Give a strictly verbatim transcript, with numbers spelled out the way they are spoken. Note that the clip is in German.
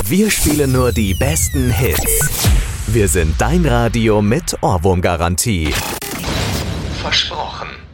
Wir spielen nur die besten Hits. Wir sind dein Radio mit Ohrwurmgarantie. Versprochen.